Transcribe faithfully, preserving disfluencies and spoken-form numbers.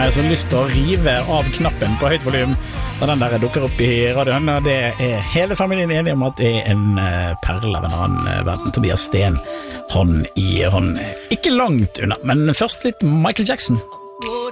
som har lyst til å rive av knappen på høyt volym når den der dukker opp i radioen, og det er hele familien enige om at det er en perle av en annen verden. Tobias Sten, hånd i hånd. Ikke langt unna, men først litt Michael Jackson.